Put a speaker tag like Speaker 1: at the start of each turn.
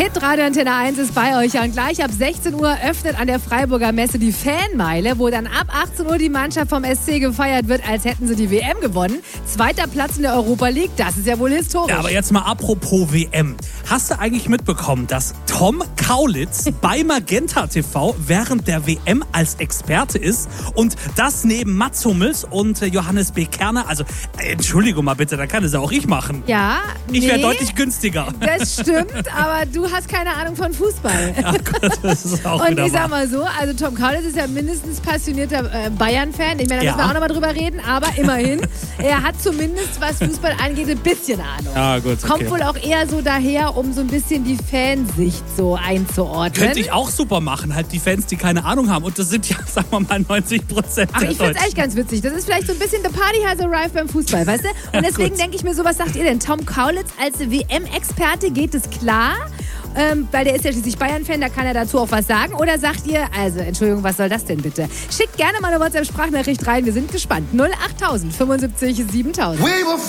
Speaker 1: Hitradio Antenne 1 ist bei euch und gleich ab 16 Uhr öffnet an der Freiburger Messe die Fanmeile, wo dann ab 18 Uhr die Mannschaft vom SC gefeiert wird, als hätten sie die WM gewonnen. 2. Platz in der Europa League, das ist ja wohl historisch.
Speaker 2: Ja, aber jetzt mal apropos WM. Hast du eigentlich mitbekommen, dass Tom Kaulitz bei Magenta TV während der WM als Experte ist und das neben Mats Hummels und Johannes B. Kerner? Also, Entschuldigung mal bitte, da kann es ja auch ich machen.
Speaker 1: Ja,
Speaker 2: Ich wäre deutlich günstiger.
Speaker 1: Das stimmt, aber du hast keine Ahnung von Fußball.
Speaker 2: Ja, Gott, das ist auch
Speaker 1: Und
Speaker 2: wieder
Speaker 1: ich sag
Speaker 2: wahr.
Speaker 1: mal so, also Tom Kaulitz ist ja mindestens passionierter Bayern-Fan. Ich meine, da müssen wir
Speaker 2: Ja.
Speaker 1: auch nochmal drüber reden, aber immerhin, er hat zumindest, was Fußball angeht, ein bisschen Ahnung.
Speaker 2: Ja, gut, okay.
Speaker 1: Kommt wohl auch eher so daher, um so ein bisschen die Fansicht so einzuordnen.
Speaker 2: Könnte ich auch super machen, halt die Fans, die keine Ahnung haben. Und das sind ja, sagen wir mal, 90%
Speaker 1: Ach,
Speaker 2: der
Speaker 1: ich find's
Speaker 2: Deutschen.
Speaker 1: echt ganz witzig. Das ist vielleicht so ein bisschen The Party has arrived beim Fußball, weißt du? Und deswegen denke ich mir so, was sagt ihr denn? Tom Kaulitz als WM-Experte, geht es klar? Weil der ist ja schließlich Bayern-Fan, da kann er dazu auch was sagen. Oder sagt ihr, also Entschuldigung, was soll das denn bitte? Schickt gerne mal eine WhatsApp-Sprachnachricht rein, wir sind gespannt. 08000 75 7000.